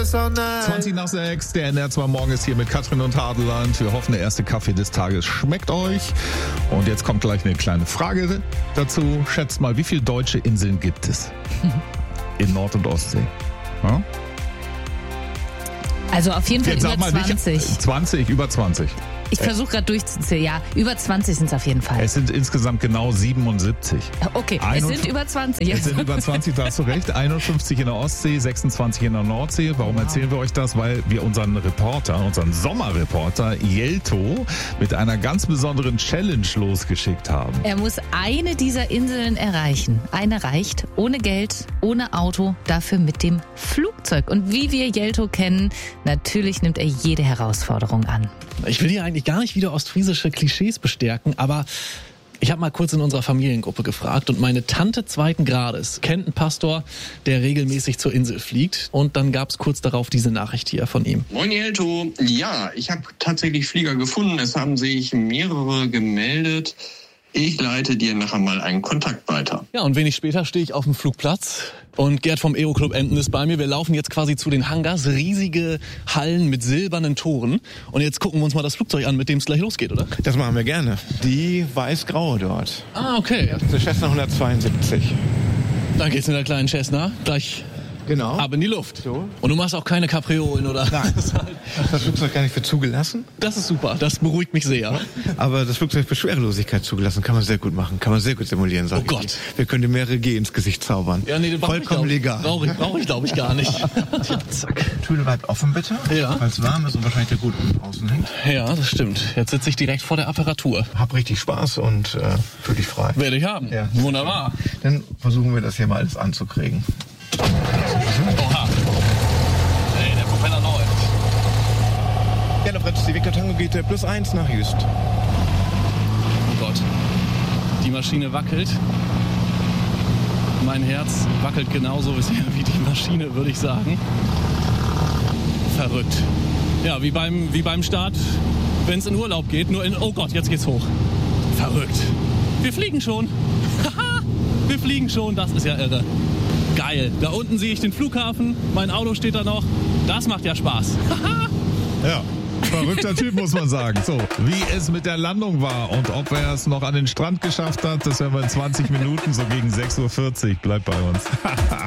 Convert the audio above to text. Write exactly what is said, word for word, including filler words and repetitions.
so nice. zwanzig nach sechs, der N R zwei Morgen ist hier mit Katrin und Hadeland. Wir hoffen, der erste Kaffee des Tages schmeckt euch. Und jetzt kommt gleich eine kleine Frage dazu. Schätzt mal, wie viele deutsche Inseln gibt es in Nord- und Ostsee? Ja? Also auf jeden Fall Jetzt über sag mal zwanzig. Nicht zwanzig, über zwanzig. Ich versuche gerade durchzuzählen. Ja, über zwanzig sind es auf jeden Fall. Es sind insgesamt genau siebenundsiebzig. Okay, Ein- es sind über zwanzig. Es sind über zwanzig, da hast du recht. einundfünfzig in der Ostsee, sechsundzwanzig in der Nordsee. Warum wow. erzählen wir euch das? Weil wir unseren Reporter, unseren Sommerreporter Jelto mit einer ganz besonderen Challenge losgeschickt haben. Er muss eine dieser Inseln erreichen. Eine reicht, ohne Geld, ohne Auto, dafür mit dem Flugzeug. Und wie wir Jelto kennen, natürlich nimmt er jede Herausforderung an. Ich will hier eigentlich gar nicht wieder ostfriesische Klischees bestärken, aber ich habe mal kurz in unserer Familiengruppe gefragt und meine Tante zweiten Grades kennt einen Pastor, der regelmäßig zur Insel fliegt, und dann gab es kurz darauf diese Nachricht hier von ihm. Moin Jelto, ja, ich habe tatsächlich Flieger gefunden, es haben sich mehrere gemeldet. Ich leite dir nachher mal einen Kontakt weiter. Ja, und wenig später stehe ich auf dem Flugplatz und Gerd vom Aero-Club Emden ist bei mir. Wir laufen jetzt quasi zu den Hangars, riesige Hallen mit silbernen Toren. Und jetzt gucken wir uns mal das Flugzeug an, mit dem es gleich losgeht, oder? Das machen wir gerne. Die weiß-graue dort. Ah, okay. Das ist eine Cessna hundertzweiundsiebzig. Dann geht's mit der kleinen Cessna gleich genau. ab in die Luft. So. Und du machst auch keine Capriolen, oder? Nein, das das Flugzeug gar nicht für zugelassen. Das ist super, das beruhigt mich sehr. Aber das Flugzeug für Schwerelosigkeit zugelassen, kann man sehr gut machen, kann man sehr gut simulieren, sag Oh ich Gott. dir. Wir können dir mehrere G ins Gesicht zaubern. Ja, nee, vollkommen ich, legal. Brauche ich, brauch ich glaube ich, gar nicht. Ja, zack. Tür bleibt offen, bitte. Ja. Weil es warm ist und wahrscheinlich der gut außen hängt. Ja, das stimmt. Jetzt sitze ich direkt vor der Apparatur. Hab richtig Spaß und äh, fühl dich frei. Werde ich haben. Ja. Wunderbar. Dann versuchen wir das hier mal alles anzukriegen. Oha. Hey, der Propeller läuft. Ja, der Fritz, die Victor Tango geht äh, plus eins nach Jüst. Oh Gott. Die Maschine wackelt. Mein Herz wackelt genauso bisher wie die Maschine, würde ich sagen. Verrückt. Ja, wie beim, wie beim Start, wenn es in Urlaub geht. Nur in, oh Gott, jetzt geht's hoch. Verrückt. Wir fliegen schon. Haha, wir fliegen schon. Das ist ja irre. Geil. Da unten sehe ich den Flughafen. Mein Auto steht da noch. Das macht ja Spaß. Ja. Verrückter Typ, muss man sagen. So, wie es mit der Landung war und ob er es noch an den Strand geschafft hat, das werden wir in zwanzig Minuten, so gegen sechs Uhr vierzig. Bleibt bei uns.